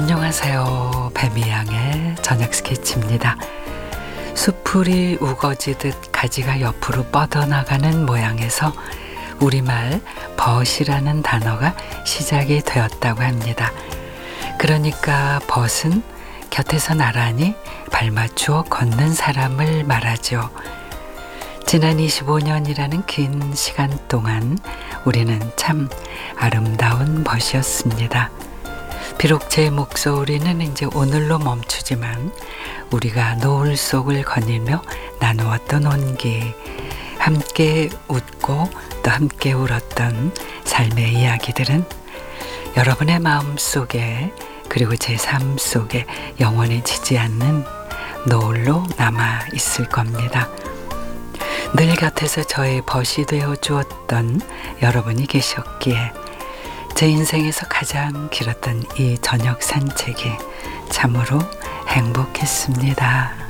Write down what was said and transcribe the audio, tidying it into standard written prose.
안녕하세요. 뱀이양의 저녁 스케치입니다. 수풀이 우거지듯 가지가 옆으로 뻗어나가는 모양에서 우리말 벗이라는 단어가 시작이 되었다고 합니다. 그러니까 벗은 곁에서 나란히 발맞추어 걷는 사람을 말하죠. 지난 25년이라는 긴 시간 동안 우리는 참 아름다운 벗이었습니다. 비록 제 목소리는 이제 오늘로 멈추지만 우리가 노을 속을 거닐며 나누었던 온기, 함께 웃고 또 함께 울었던 삶의 이야기들은 여러분의 마음 속에 그리고 제 삶 속에 영원히 지지 않는 노을로 남아 있을 겁니다. 늘 곁에서 저의 벗이 되어 주었던 여러분이 계셨기에 제 인생에서 가장 길었던 이 저녁 산책이 참으로 행복했습니다.